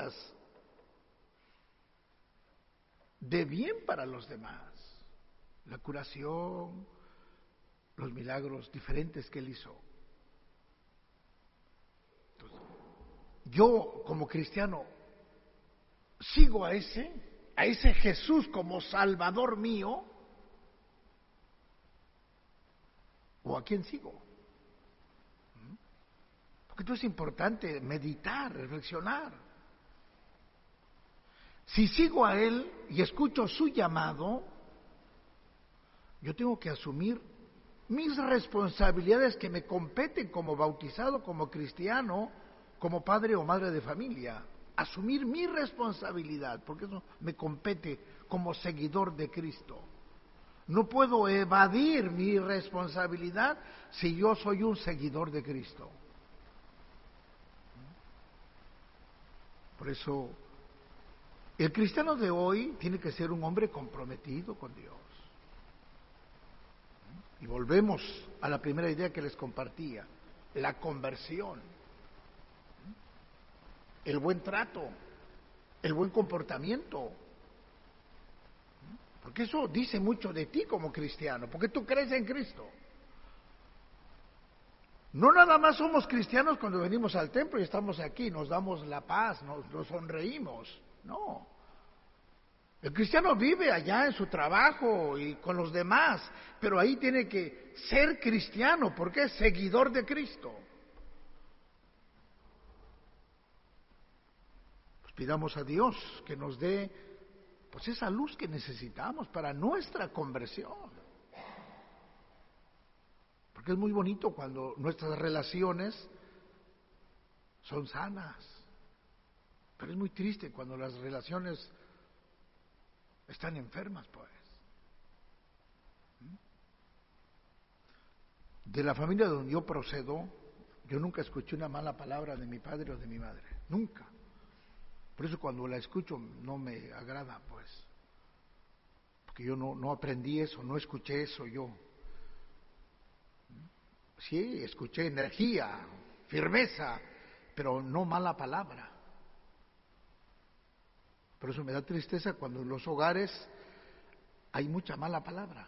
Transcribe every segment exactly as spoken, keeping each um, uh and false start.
cosas de bien para los demás. La curación, los milagros diferentes que Él hizo. Entonces, yo como cristiano sigo a ese, a ese Jesús como Salvador mío, ¿o a quién sigo? Porque esto es importante, meditar, reflexionar. Si sigo a Él y escucho su llamado, yo tengo que asumir mis responsabilidades que me competen como bautizado, como cristiano, como padre o madre de familia. Asumir mi responsabilidad, porque eso me compete como seguidor de Cristo. No puedo evadir mi responsabilidad si yo soy un seguidor de Cristo. Por eso, el cristiano de hoy tiene que ser un hombre comprometido con Dios. Y volvemos a la primera idea que les compartía, la conversión, el buen trato, el buen comportamiento. Porque eso dice mucho de ti como cristiano, porque tú crees en Cristo. No nada más somos cristianos cuando venimos al templo y estamos aquí, nos damos la paz, nos, nos sonreímos. No. El cristiano vive allá en su trabajo y con los demás, pero ahí tiene que ser cristiano porque es seguidor de Cristo. Pues pidamos a Dios que nos dé pues esa luz que necesitamos para nuestra conversión. Porque es muy bonito cuando nuestras relaciones son sanas, pero es muy triste cuando las relaciones están enfermas, pues. De la familia donde yo procedo, yo nunca escuché una mala palabra de mi padre o de mi madre, nunca. Por eso cuando la escucho no me agrada, pues, porque yo no, no aprendí eso, no escuché eso yo. Sí, escuché energía, firmeza, pero no mala palabra. Por eso me da tristeza cuando en los hogares hay mucha mala palabra.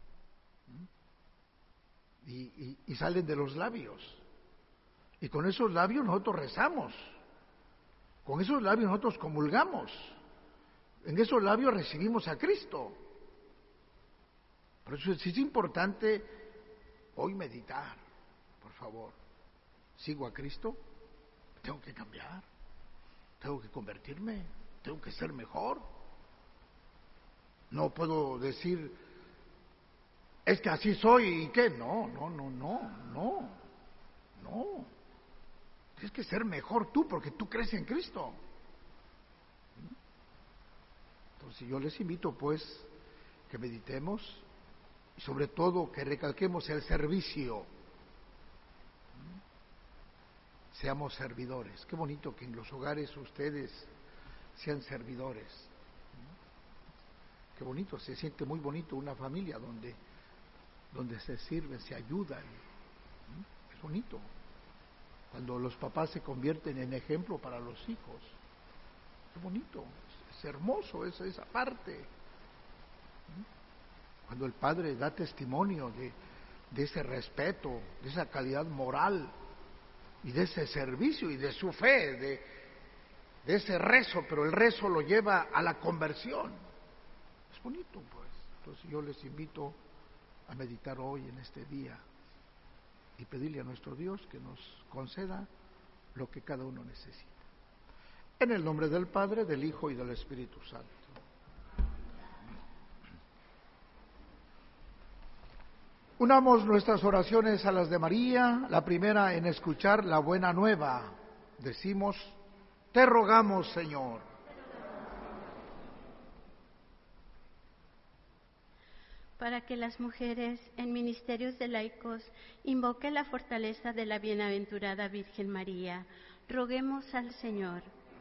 Y, y, y salen de los labios. Y con esos labios nosotros rezamos. Con esos labios nosotros comulgamos. En esos labios recibimos a Cristo. Por eso sí es importante hoy meditar, por favor. ¿Sigo a Cristo? Tengo que cambiar. Tengo que convertirme. Tengo que ser mejor. No puedo decir, es que así soy y qué. No, no, no, no, no, no. Tienes que ser mejor tú porque tú crees en Cristo. Entonces yo les invito pues que meditemos y sobre todo que recalquemos el servicio. Seamos servidores. Qué bonito que en los hogares ustedes sean servidores. Qué bonito, se siente muy bonito una familia donde, donde se sirven, se ayudan. Es bonito. Cuando los papás se convierten en ejemplo para los hijos. Es bonito, es, es hermoso esa, esa parte. Cuando el padre da testimonio de, de ese respeto, de esa calidad moral y de ese servicio y de su fe, de, de ese rezo, pero el rezo lo lleva a la conversión. Es bonito, pues. Entonces yo les invito a meditar hoy en este día y pedirle a nuestro Dios que nos conceda lo que cada uno necesita. En el nombre del Padre, del Hijo y del Espíritu Santo. Unamos nuestras oraciones a las de María, la primera en escuchar la buena nueva. Decimos, te rogamos, Señor. Para que las mujeres en ministerios de laicos invoquen la fortaleza de la bienaventurada Virgen María, roguemos al Señor.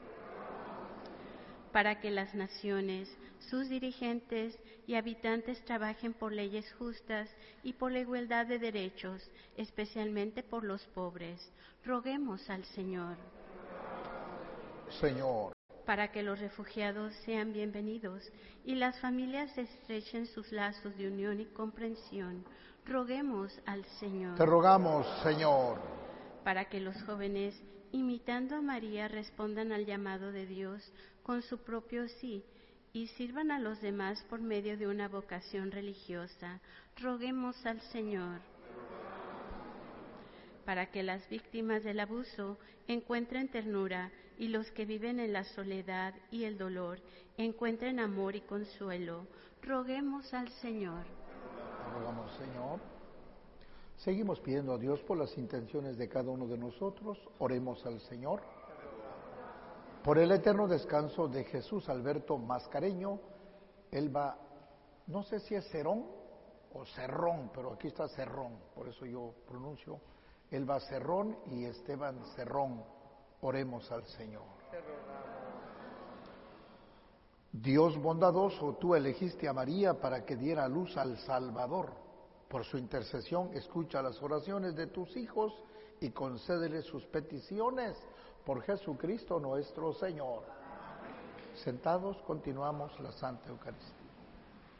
Para que las naciones, sus dirigentes y habitantes trabajen por leyes justas y por la igualdad de derechos, especialmente por los pobres, roguemos al Señor. Señor. para que los refugiados sean bienvenidos y las familias estrechen sus lazos de unión y comprensión, roguemos al Señor. Te rogamos, Señor. Para que los jóvenes, imitando a María, respondan al llamado de Dios con su propio sí y sirvan a los demás por medio de una vocación religiosa, roguemos al Señor. Para que las víctimas del abuso encuentren ternura y los que viven en la soledad y el dolor encuentren amor y consuelo, roguemos al Señor. Rogamos, Señor. Seguimos pidiendo a Dios por las intenciones de cada uno de nosotros. Oremos al Señor. Por el eterno descanso de Jesús Alberto Mascareño, él va, no sé si es Cerón o Cerrón, pero aquí está Cerrón, por eso yo pronuncio Elba Cerrón y Esteban Cerrón. Oremos al Señor. Dios bondadoso, tú elegiste a María para que diera luz al Salvador. Por su intercesión, escucha las oraciones de tus hijos y concédeles sus peticiones por Jesucristo nuestro Señor. Sentados, continuamos la Santa Eucaristía.